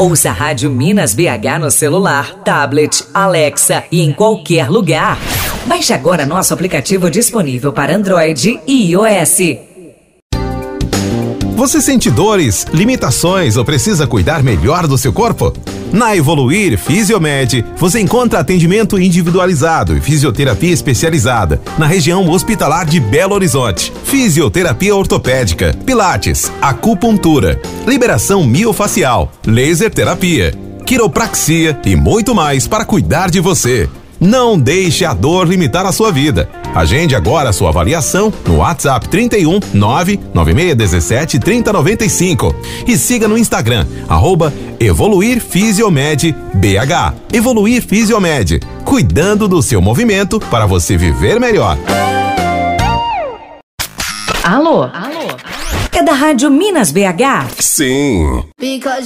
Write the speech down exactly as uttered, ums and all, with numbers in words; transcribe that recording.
Ouça a Rádio Minas B H no celular, tablet, Alexa e em qualquer lugar. Baixe agora nosso aplicativo disponível para Android e iOS. Você sente dores, limitações ou precisa cuidar melhor do seu corpo? Na Evoluir Fisiomed, você encontra atendimento individualizado e fisioterapia especializada na região hospitalar de Belo Horizonte. Fisioterapia ortopédica, pilates, acupuntura, liberação miofacial, laser terapia, quiropraxia e muito mais para cuidar de você. Não deixe a dor limitar a sua vida. Agende agora a sua avaliação no WhatsApp trinta e um, nove nove seis um sete, três zero nove cinco e siga no Instagram, arroba Evoluir Fisiomed B H. Evoluir Fisiomed, cuidando do seu movimento para você viver melhor. Alô? Alô? É da Rádio Minas B H? Sim.